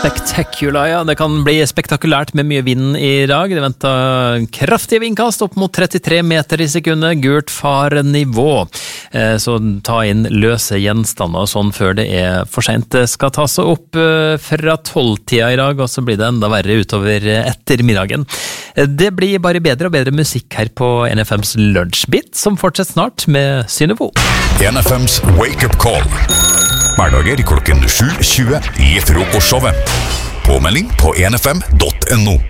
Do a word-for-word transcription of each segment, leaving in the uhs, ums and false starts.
Spectacular, ja. Det kan bli spektakulært med mye vind i dag. Det venter kraftige vindkast opp mot trettitre meter i sekundet, gult farenivå. Så ta inn løse gjenstander og sånn før det er for sent. Det skal ta seg opp fra tolv-tida i dag, og så blir det enda verre utover ettermiddagen. Det blir bare bedre og bedre musikk her på N F M's Lunsjbit, som fortsetter snart med Synnøve. N F M's Wake Up Call. Hverdager klokken sju tjue i frokostshowet. Påmelding på n f m punktum n o.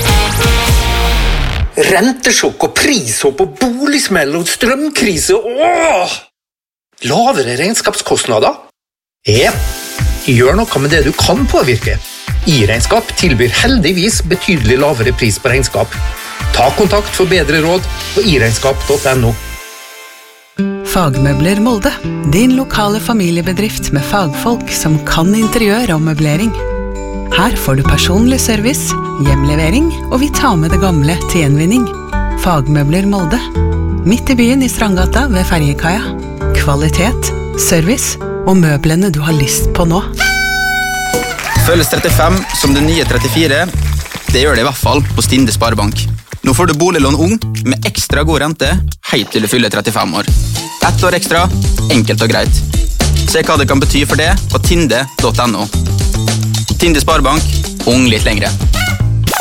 Rentesjokk og prishopp og boligsmell og strømkrise. Åh! Lavere regnskapskostnader? Ja, gjør noe med det du kan påvirke. I-regnskap tilbyr heldigvis betydelig lavere pris på regnskap. Ta kontakt for bedre råd på i regnskap punktum n o. Fagmøbler Molde, din lokale familiebedrift med fagfolk som kan interiør og møblering. Her får du personlig service, hjemlevering, og vi tar med det gamle til gjenvinning. Fagmøbler Molde, midt i byen i Strandgata ved Ferjekaia. Kvalitet, service og møblene du har lyst på nå. Føles trettifem som det nye trettifire, det gjør det i hvert fall på Stinde Sparebank. Nå får du boliglån ung med ekstra god rente, helt til du fyller trettifem år. Ett år ekstra, enkelt og greit. Se hva det kan bety for det på tinde punktum n o. Tinde Sparebank, ung litt lengre.